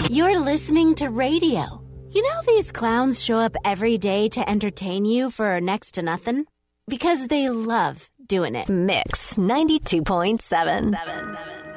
You're listening to radio. You know these clowns show up every day to entertain you for next to nothing? Because they love doing it. Mix 92.7.